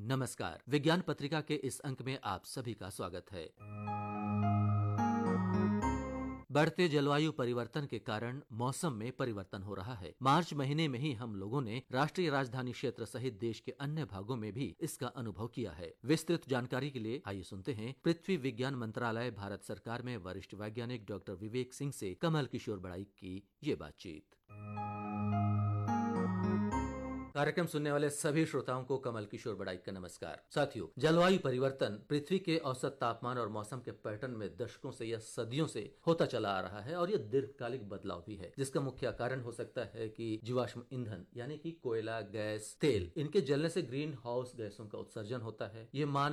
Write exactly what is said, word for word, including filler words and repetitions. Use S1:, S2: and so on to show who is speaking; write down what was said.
S1: नमस्कार। विज्ञान पत्रिका के इस अंक में आप सभी का स्वागत है। बढ़ते जलवायु परिवर्तन के कारण मौसम में परिवर्तन हो रहा है। मार्च महीने में ही हम लोगों ने राष्ट्रीय राजधानी क्षेत्र सहित देश के अन्य भागों में भी इसका अनुभव किया है। विस्तृत जानकारी के लिए आइए सुनते हैं पृथ्वी विज्ञान मंत्रालय भारत सरकार में वरिष्ठ वैज्ञानिक डॉक्टर विवेक सिंह से कमल किशोर बड़ाइक की ये बातचीत। कार्यक्रम सुनने वाले सभी श्रोताओं को कमल किशोर बड़ाइक का नमस्कार। साथियों, जलवायु परिवर्तन पृथ्वी के औसत तापमान और मौसम के पैटर्न में दशकों से या सदियों से होता चला आ रहा है और यह दीर्घकालिक बदलाव भी है, जिसका मुख्य कारण हो सकता है कि जीवाश्म ईंधन यानी कि कोयला, गैस, तेल, इनके जलने से ग्रीन हाउस गैसों का उत्सर्जन होता है। ये मान